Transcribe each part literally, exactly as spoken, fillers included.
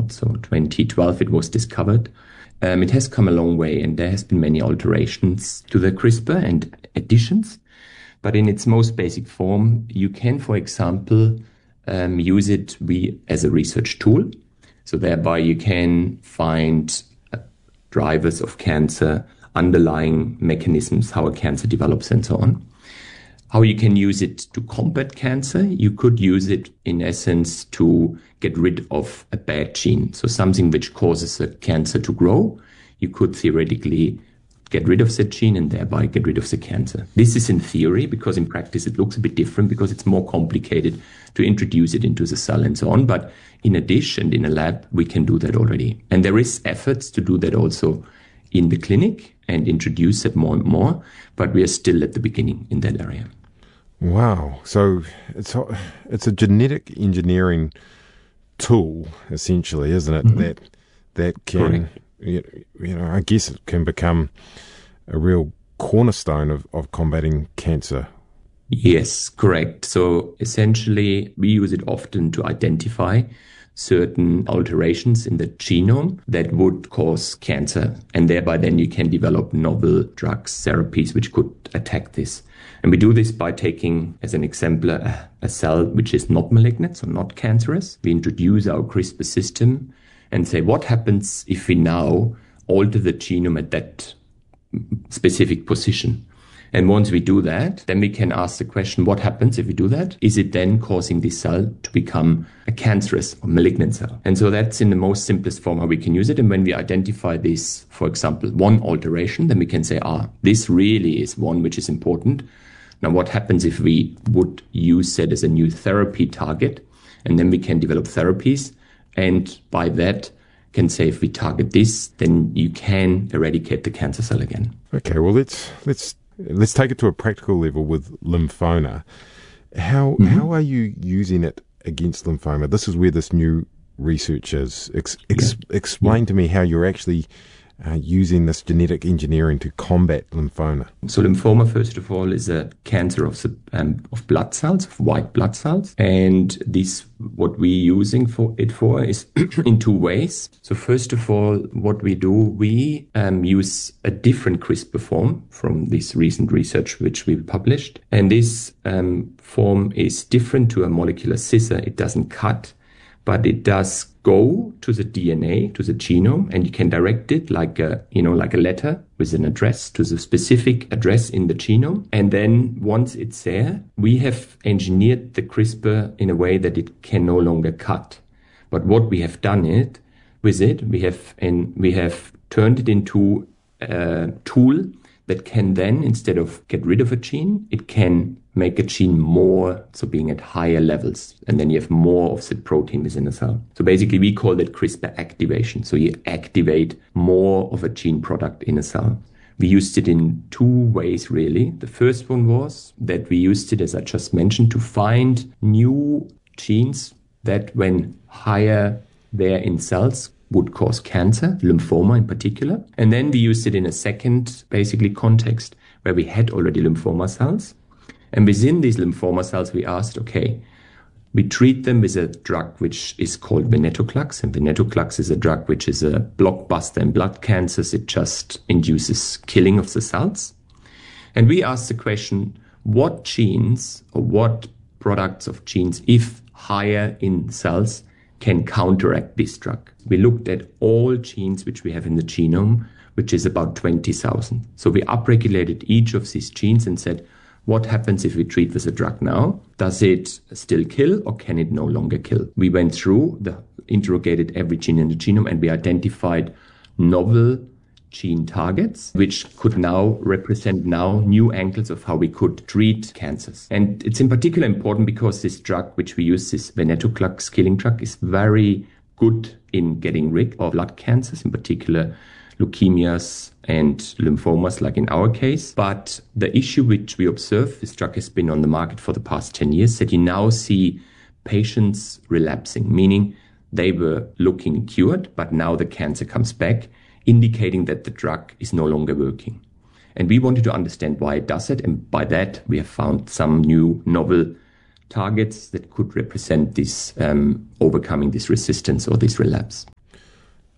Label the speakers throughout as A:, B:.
A: out. So twenty twelve it was discovered. Um, it has come a long way, and there has been many alterations to the CRISPR and additions. But in its most basic form, you can, for example, um, use it we, as a research tool. So thereby you can find uh, drivers of cancer, underlying mechanisms, how a cancer develops and so on. How you can use it to combat cancer, you could use it in essence to get rid of a bad gene. So something which causes a cancer to grow, you could theoretically get rid of that gene and thereby get rid of the cancer. This is in theory, because in practice it looks a bit different because it's more complicated to introduce it into the cell and so on. But in addition, in a lab, we can do that already. And there is efforts to do that also in the clinic and introduce it more and more, but we are still at the beginning in that area.
B: Wow. So it's a, it's a genetic engineering tool, essentially, isn't it? Mm-hmm. That that can, you, you know, I guess it can become a real cornerstone of, of combating cancer.
A: Yes, correct. So essentially, we use it often to identify certain alterations in the genome that would cause cancer. And thereby then you can develop novel drugs, therapies, which could attack this. And we do this by taking, as an example, a, a cell which is not malignant, so not cancerous. We introduce our CRISPR system and say, what happens if we now alter the genome at that specific position? And once we do that, then we can ask the question, what happens if we do that? Is it then causing this cell to become a cancerous or malignant cell? And so that's in the most simplest form how we can use it. And when we identify this, for example, one alteration, then we can say, ah, this really is one which is important. Now, what happens if we would use that as a new therapy target? And then we can develop therapies. And by that, can say if we target this, then you can eradicate the cancer cell again.
B: Okay, well, let's let's let's take it to a practical level with lymphoma. How mm-hmm. how are you using it against lymphoma? This is where this new research is. Ex- ex- yeah. Explain yeah. to me how you're actually uh, using this genetic engineering to combat lymphoma.
A: So lymphoma, first of all, is a cancer of the, um, of blood cells, of white blood cells. And this, what we're using for it for is in two ways. So first of all, what we do, we um, use a different CRISPR form from this recent research which we published. And this um, form is different to a molecular scissor. It doesn't cut, but it does go to the D N A, to the genome, and you can direct it like a, you know, like a letter with an address to the specific address in the genome. And then once it's there, we have engineered the CRISPR in a way that it can no longer cut. But what we have done it with it, we have, and we have turned it into a tool that can then, instead of get rid of a gene, it can make a gene more, so being at higher levels. And then you have more of the protein within a cell. So basically we call that CRISPR activation. So you activate more of a gene product in a cell. We used it in two ways, really. The first one was that we used it, as I just mentioned, to find new genes that when higher there in cells would cause cancer, lymphoma in particular. And then we used it in a second, basically, context where we had already lymphoma cells. And within these lymphoma cells, we asked, okay, we treat them with a drug which is called venetoclax. And venetoclax is a drug which is a blockbuster in blood cancers. It just induces killing of the cells. And we asked the question, what genes or what products of genes, if higher in cells, can counteract this drug? We looked at all genes which we have in the genome, which is about twenty thousand. So we upregulated each of these genes and said, what happens if we treat with a drug now? Does it still kill or can it no longer kill? We went through, the, interrogated every gene in the genome, and we identified novel gene targets, which could now represent now new angles of how we could treat cancers. And it's in particular important because this drug, which we use, this venetoclax killing drug, is very good in getting rid of blood cancers, in particular leukemias and lymphomas, like in our case. But the issue which we observe, this drug has been on the market for the past ten years, that you now see patients relapsing, meaning they were looking cured, but now the cancer comes back, indicating that the drug is no longer working. And we wanted to understand why it does it. And by that, we have found some new novel targets that could represent this um, overcoming this resistance or this relapse.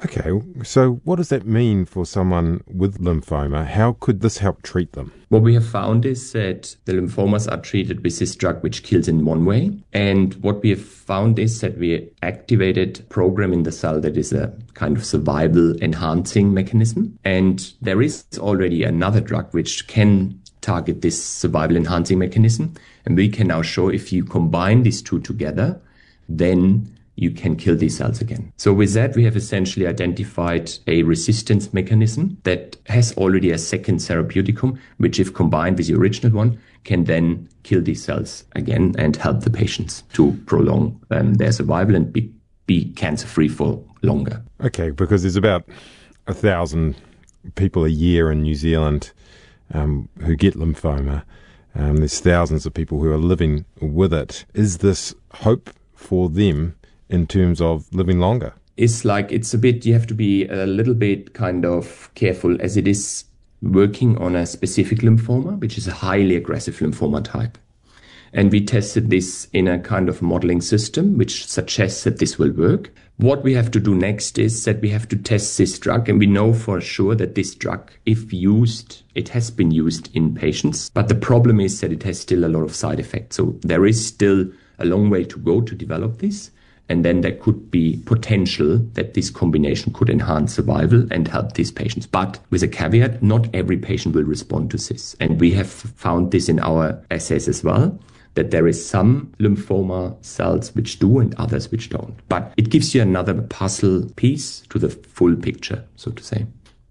B: Okay, so what does that mean for someone with lymphoma? How could this help treat them?
A: What we have found is that the lymphomas are treated with this drug which kills in one way. And what we have found is that we activated a program in the cell that is a kind of survival enhancing mechanism. And there is already another drug which can target this survival enhancing mechanism. And we can now show if you combine these two together, then you can kill these cells again. So with that, we have essentially identified a resistance mechanism that has already a second therapeuticum, which if combined with the original one, can then kill these cells again and help the patients to prolong um, their survival and be, be cancer-free for longer.
B: Okay, because there's about a thousand people a year in New Zealand um, who get lymphoma. Um, there's thousands of people who are living with it. Is this hope for them in terms of living longer?
A: It's like, it's a bit, you have to be a little bit kind of careful as it is working on a specific lymphoma, which is a highly aggressive lymphoma type. And we tested this in a kind of modeling system, which suggests that this will work. What we have to do next is that we have to test this drug, and we know for sure that this drug, if used, it has been used in patients. But the problem is that it has still a lot of side effects. So there is still a long way to go to develop this. And then there could be potential that this combination could enhance survival and help these patients. But with a caveat, not every patient will respond to this. And we have found this in our assays as well, that there is some lymphoma cells which do and others which don't. But it gives you another puzzle piece to the full picture, so to say.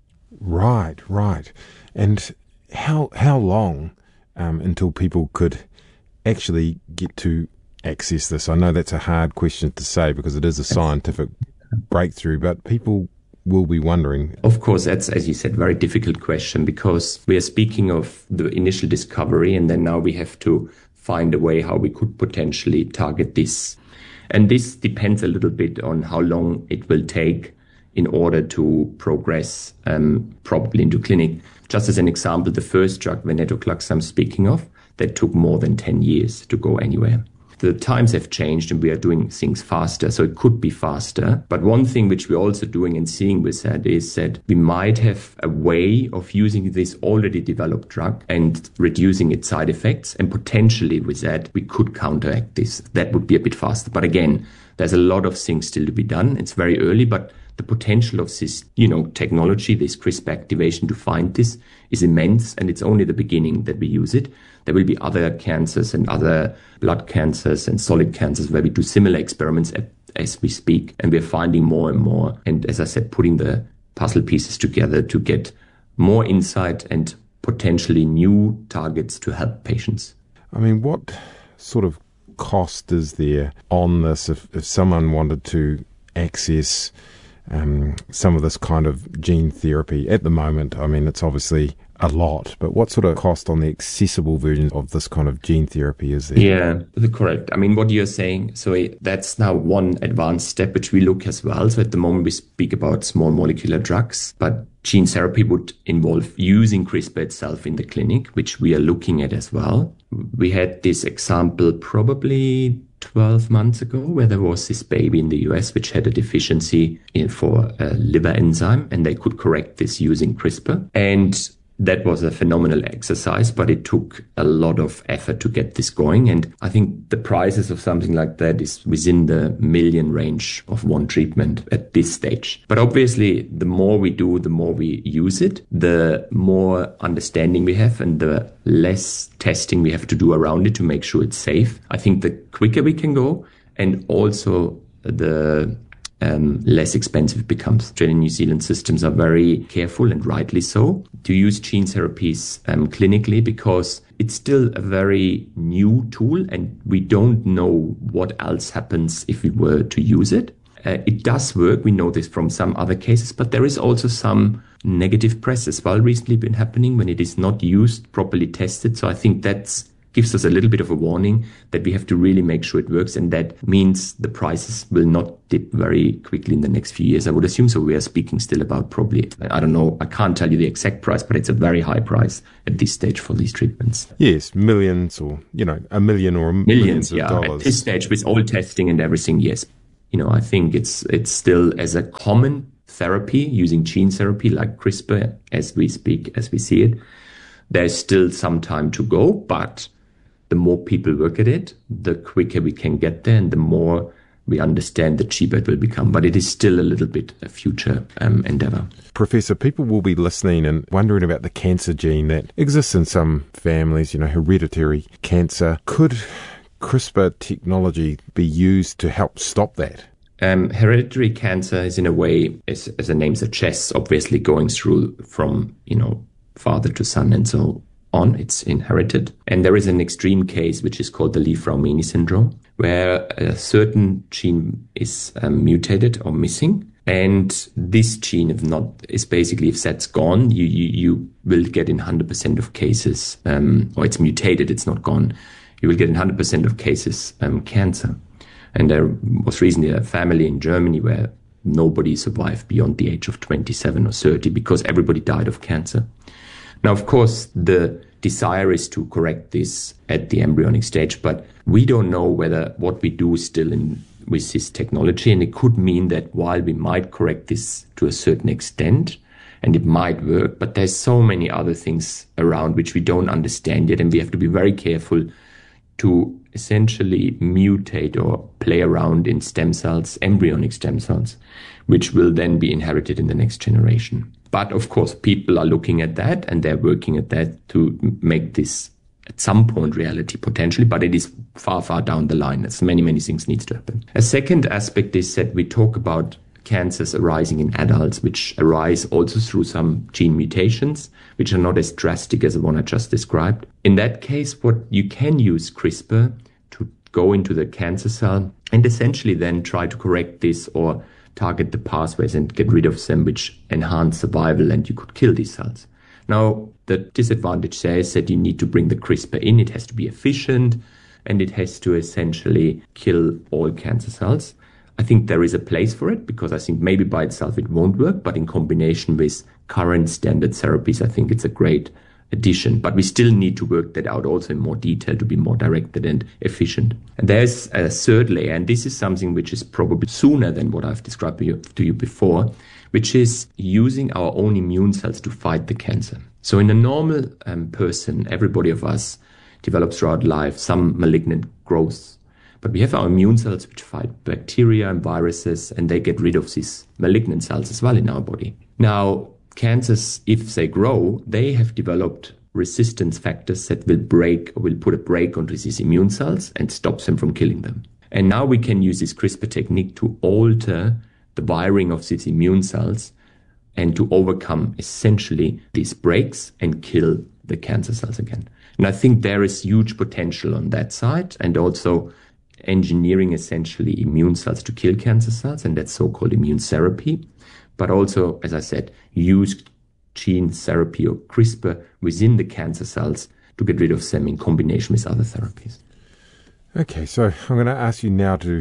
B: Right, right. And how how long um, until people could actually get to access this? I know that's a hard question to say because it is a scientific breakthrough, but people will be wondering.
A: Of course, that's, as you said, a very difficult question because we are speaking of the initial discovery and then now we have to find a way how we could potentially target this. And this depends a little bit on how long it will take in order to progress um, probably into clinic. Just as an example, the first drug, venetoclax, I'm speaking of, that took more than ten years to go anywhere. The times have changed and we are doing things faster, so it could be faster. But one thing which we're also doing and seeing with that is that we might have a way of using this already developed drug and reducing its side effects. And potentially with that, we could counteract this. That would be a bit faster. But again, there's a lot of things still to be done. It's very early, but the potential of this, you know, technology, this CRISPR activation to find this is immense, and it's only the beginning that we use it. There will be other cancers and other blood cancers and solid cancers where we do similar experiments at, as we speak, and we're finding more and more. And as I said, putting the puzzle pieces together to get more insight and potentially new targets to help patients.
B: I mean, what sort of cost is there on this if, if someone wanted to access Um, some of this kind of gene therapy at the moment? I mean, it's obviously a lot, but what sort of cost on the accessible version of this kind of gene therapy is there?
A: Yeah, correct. I mean, what you're saying, so that's now one advanced step which we look as well. So at the moment we speak about small molecular drugs, but gene therapy would involve using CRISPR itself in the clinic, which we are looking at as well. We had this example probably twelve months ago, where there was this baby in the U S which had a deficiency in, for a liver enzyme, and they could correct this using CRISPR. And that was a phenomenal exercise, but it took a lot of effort to get this going. And I think the prices of something like that is within the million range of one treatment at this stage. But obviously, the more we do, the more we use it, the more understanding we have and the less testing we have to do around it to make sure it's safe. I think the quicker we can go, and also the Um, less expensive it becomes. Australian and New Zealand systems are very careful, and rightly so, to use gene therapies um, clinically, because it's still a very new tool and we don't know what else happens if we were to use it. Uh, it does work. We know this from some other cases, but there is also some negative press as well recently been happening when it is not used, properly tested. So I think that's gives us a little bit of a warning that we have to really make sure it works, and that means the prices will not dip very quickly in the next few years, I would assume. So we are speaking still about probably, I don't know, I can't tell you the exact price, but it's a very high price at this stage for these treatments.
B: Yes, millions or, you know, a million or millions, millions of
A: yeah,
B: dollars.
A: At this stage with all testing and everything, yes. You know, I think it's it's still as a common therapy, using gene therapy like CRISPR as we speak, as we see it. There's still some time to go, but the more people work at it, the quicker we can get there and the more we understand, the cheaper it will become. But it is still a little bit a future um, endeavor.
B: Professor, people will be listening and wondering about the cancer gene that exists in some families, you know, hereditary cancer. Could CRISPR technology be used to help stop that?
A: Um, hereditary cancer is in a way, as, as the name suggests, obviously going through from, you know, father to son and so on. It's inherited. And there is an extreme case, which is called the Li-Fraumeni syndrome, where a certain gene is um, mutated or missing. And this gene, if not, is basically, if that's gone, you, you, you will get in one hundred percent of cases, um, or it's mutated, it's not gone, you will get in one hundred percent of cases um, cancer. And there was recently a family in Germany where nobody survived beyond the age of twenty-seven or thirty because everybody died of cancer. Now, of course, the desire is to correct this at the embryonic stage, but we don't know whether what we do is still in with this technology. And it could mean that while we might correct this to a certain extent, and it might work, but there's so many other things around which we don't understand yet. And we have to be very careful to essentially mutate or play around in stem cells, embryonic stem cells, which will then be inherited in the next generation. But of course, people are looking at that and they're working at that to make this at some point reality potentially, but it is far, far down the line. As many, many things needs to happen. A second aspect is that we talk about cancers arising in adults, which arise also through some gene mutations, which are not as drastic as the one I just described. In that case, what you can use CRISPR to go into the cancer cell and essentially then try to correct this or target the pathways and get rid of them, which enhance survival, and you could kill these cells. Now, the disadvantage there is that you need to bring the CRISPR in. It has to be efficient and it has to essentially kill all cancer cells. I think there is a place for it because I think maybe by itself it won't work, but in combination with current standard therapies, I think it's a great addition. But we still need to work that out also in more detail to be more directed and efficient. And there's a third layer, and this is something which is probably sooner than what I've described to you, to you before, which is using our own immune cells to fight the cancer. So in a normal um, person, everybody of us develops throughout life some malignant growth. But we have our immune cells which fight bacteria and viruses, and they get rid of these malignant cells as well in our body. Now, cancers, if they grow, they have developed resistance factors that will break or will put a brake onto these immune cells and stops them from killing them. And now we can use this CRISPR technique to alter the wiring of these immune cells and to overcome essentially these breaks and kill the cancer cells again. And I think there is huge potential on that side, and also engineering essentially immune cells to kill cancer cells, and that's so-called immune therapy. But also, as I said, use gene therapy or CRISPR within the cancer cells to get rid of them in combination with other therapies.
B: Okay, so I'm going to ask you now to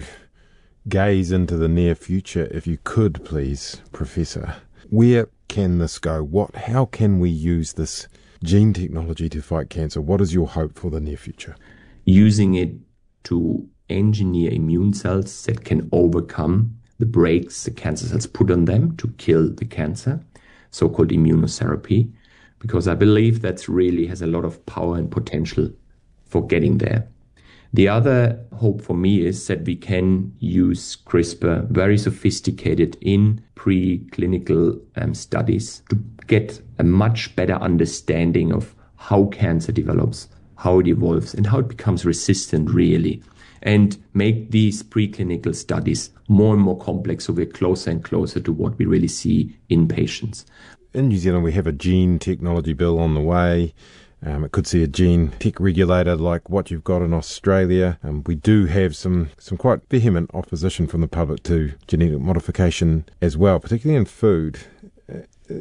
B: gaze into the near future, if you could, please, Professor. Where can this go? What? How can we use this gene technology to fight cancer? What is your hope for the near future? Using
A: it to engineer immune cells that can overcome the brakes the cancer cells put on them to kill the cancer, so-called immunotherapy, because I believe that really has a lot of power and potential for getting there. The other hope for me is that we can use CRISPR very sophisticated in preclinical um, studies to get a much better understanding of how cancer develops, how it evolves, and how it becomes resistant really, and make these preclinical studies more and more complex so we're closer and closer to what we really see in patients.
B: In New Zealand, we have a gene technology bill on the way. Um, it could see a gene tech regulator like what you've got in Australia. Um, we do have some, some quite vehement opposition from the public to genetic modification as well, particularly in food. Uh,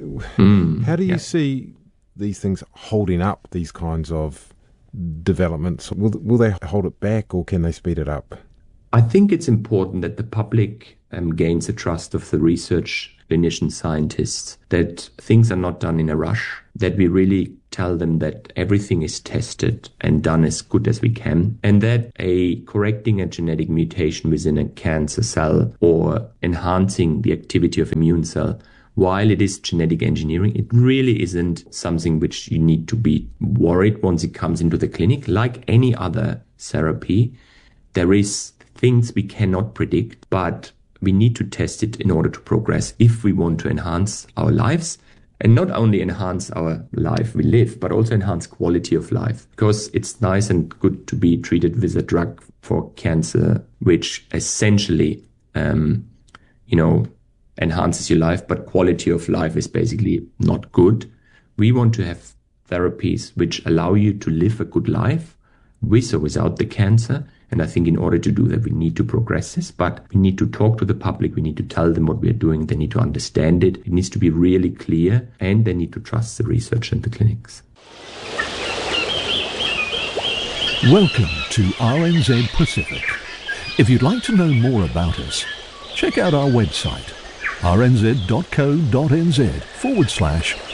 B: mm, how do you yeah. see these things holding up, these kinds of developments? Will, will they hold it back or can they speed it up?
A: I think it's important that the public um, gains the trust of the research clinicians, scientists, that things are not done in a rush, that we really tell them that everything is tested and done as good as we can, and that a correcting a genetic mutation within a cancer cell or enhancing the activity of immune cell, while it is genetic engineering, it really isn't something which you need to be worried once it comes into the clinic. Like any other therapy, there is things we cannot predict, but we need to test it in order to progress if we want to enhance our lives. And not only enhance our life we live, but also enhance quality of life. Because it's nice and good to be treated with a drug for cancer, which essentially, um, you know, enhances your life, but quality of life is basically not good. We want to have therapies which allow you to live a good life with or without the cancer. And I think in order to do that, we need to progress this, but we need to talk to the public. We need to tell them what we are doing. They need to understand it. It needs to be really clear, and they need to trust the research and the clinics.
C: Welcome to R N Z Pacific. If you'd like to know more about us, check out our website, r n z dot co dot n z forward slash